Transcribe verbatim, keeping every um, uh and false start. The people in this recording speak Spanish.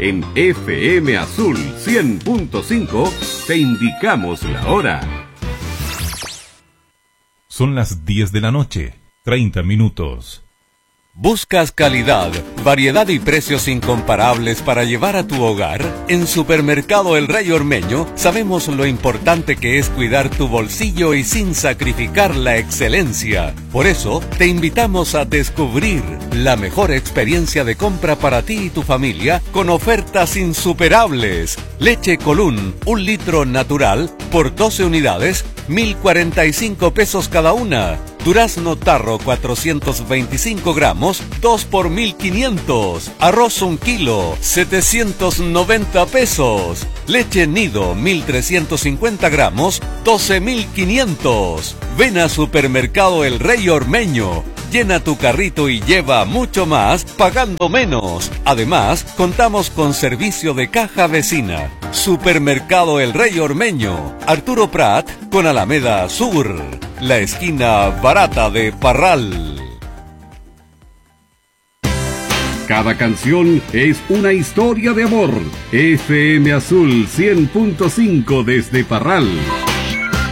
En F M Azul cien punto cinco te indicamos la hora. Son las diez de la noche, treinta minutos. ¿Buscas calidad, variedad y precios incomparables para llevar a tu hogar? En Supermercado El Rey Ormeño sabemos lo importante que es cuidar tu bolsillo y sin sacrificar la excelencia. Por eso, te invitamos a descubrir la mejor experiencia de compra para ti y tu familia con ofertas insuperables. Leche Colún, un litro natural por doce unidades, mil cuarenta y cinco pesos cada una. Durazno Tarro cuatrocientos veinticinco gramos, dos por mil quinientos. Arroz un kilo, setecientos noventa pesos. Leche Nido mil trescientos cincuenta gramos, doce mil quinientos. Ven a Supermercado El Rey Ormeño. Llena tu carrito y lleva mucho más pagando menos. Además, contamos con servicio de caja vecina. Supermercado El Rey Ormeño, Arturo Prat con Alameda Sur, la esquina barata de Parral. Cada canción es una historia de amor. F M Azul cien punto cinco desde Parral.